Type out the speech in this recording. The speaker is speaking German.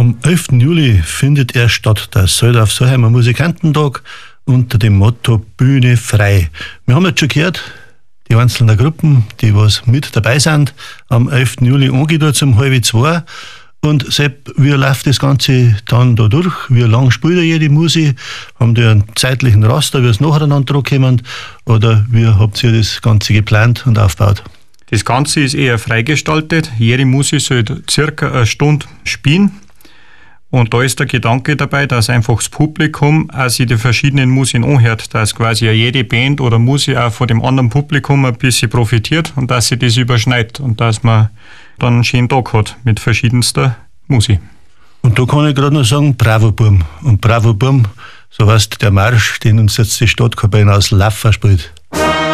Am 11. Juli findet er statt, der Söldorf-Solheimer Musikantentag unter dem Motto Bühne frei. Wir haben jetzt schon gehört, die einzelnen Gruppen, die was mit dabei sind, am 11. Juli angeht um 1:30. Und Sepp, wie läuft das Ganze dann da durch? Wie lang spielt da jede Musik? Haben die einen zeitlichen Raster, wie es nacheinander kommen? Oder wie habt ihr das Ganze geplant und aufgebaut? Das Ganze ist eher freigestaltet. Jede Musik soll circa eine Stunde spielen. Und da ist der Gedanke dabei, dass einfach das Publikum auch sich die verschiedenen Musiken anhört, dass quasi jede Band oder Musik auch von dem anderen Publikum ein bisschen profitiert und dass sich das überschneidet und dass man dann einen schönen Tag hat mit verschiedenster Musik. Und da kann ich gerade noch sagen, Bravo Bum. Und Bravo Bum, so heißt der Marsch, den uns jetzt die Stadtkapelle aus Laffa spielt.